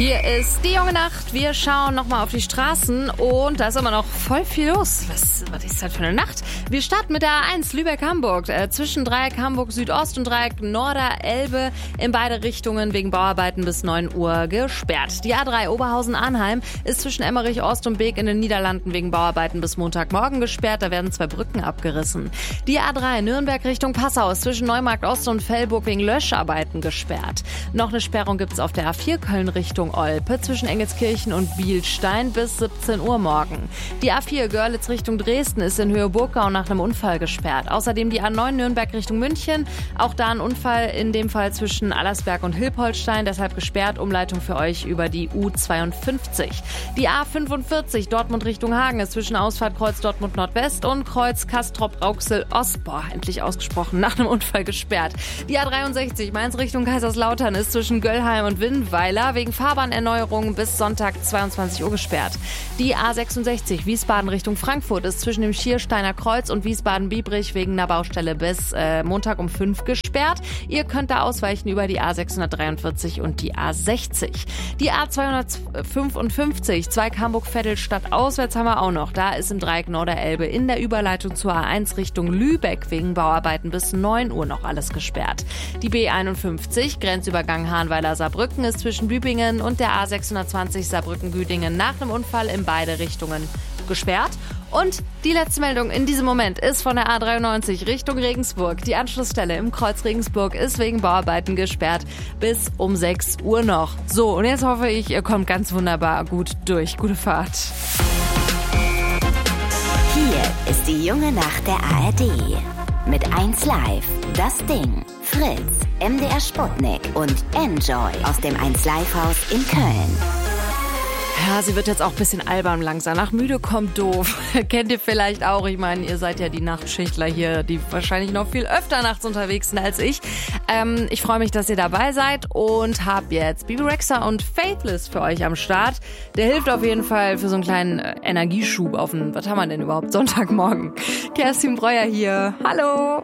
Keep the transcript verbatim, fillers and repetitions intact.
Hier ist die junge Nacht. Wir schauen nochmal auf die Straßen und da ist immer noch voll viel los. Was, was ist das für eine Nacht? Wir starten mit der A eins Lübeck-Hamburg. Äh, zwischen Dreieck Hamburg Südost und Dreieck Norder-Elbe in beide Richtungen wegen Bauarbeiten bis neun Uhr gesperrt. Die A drei Oberhausen-Arnheim ist zwischen Emmerich-Ost und Beek in den Niederlanden wegen Bauarbeiten bis Montagmorgen gesperrt. Da werden zwei Brücken abgerissen. Die A drei Nürnberg Richtung Passau ist zwischen Neumarkt Ost und Fellburg wegen Löscharbeiten gesperrt. Noch eine Sperrung gibt es auf der A vier Köln Richtung Olpe zwischen Engelskirchen und Bielstein bis siebzehn Uhr morgen. Die A vier Görlitz Richtung Dresden ist in Höhe Burgau nach einem Unfall gesperrt. Außerdem die A neun Nürnberg Richtung München. Auch da ein Unfall, in dem Fall zwischen Allersberg und Hilpoltstein. Deshalb gesperrt. Umleitung für euch über die U zweiundfünfzig. Die A fünfundvierzig Dortmund Richtung Hagen ist zwischen Ausfahrt Kreuz Dortmund Nordwest und Kreuz Castrop-Rauxel Ost. Boah, endlich ausgesprochen, nach einem Unfall gesperrt. Die A dreiundsechzig Mainz Richtung Kaiserslautern ist zwischen Göllheim und Winnweiler wegen Fahrbahnerneuerung bis Sonntag zweiundzwanzig Uhr gesperrt. Die A sechsundsechzig Wiesbaden Richtung Frankfurt ist zwischen dem Schiersteiner Kreuz und Wiesbaden-Biebrich wegen einer Baustelle bis äh, Montag um fünf gesperrt. Ihr könnt da ausweichen über die A sechshundertdreiundvierzig und die A sechzig. Die A zweihundertfünfundfünfzig Zweig Hamburg-Vettelstadt auswärts haben wir auch noch. Da ist im Dreieck Norderelbe in der Überleitung zur A eins Richtung Lübeck wegen Bauarbeiten bis neun Uhr noch alles gesperrt. Die B einundfünfzig Grenzübergang Hahnweiler-Saarbrücken ist zwischen Bübingen und der A sechshundertzwanzig Saarbrücken-Güdingen nach einem Unfall in beide Richtungen gesperrt. Und die letzte Meldung in diesem Moment ist von der A dreiundneunzig Richtung Regensburg. Die Anschlussstelle im Kreuz Regensburg ist wegen Bauarbeiten gesperrt bis um sechs Uhr noch. So, und jetzt hoffe ich, ihr kommt ganz wunderbar gut durch. Gute Fahrt. Hier ist die junge Nacht der A R D. Mit eins Live, Das Ding, Fritz, M D R Sputnik und Enjoy aus dem eins Live Haus in Köln. Ja, sie wird jetzt auch ein bisschen albern langsam. Nach müde kommt doof. Kennt ihr vielleicht auch. Ich meine, ihr seid ja die Nachtschichtler hier, die wahrscheinlich noch viel öfter nachts unterwegs sind als ich. Ähm, ich freue mich, dass ihr dabei seid und hab jetzt Bebe Rexha und Faithless für euch am Start. Der hilft auf jeden Fall für so einen kleinen Energieschub auf den, was haben wir denn überhaupt, Sonntagmorgen. Kerstin Breuer hier. Hallo.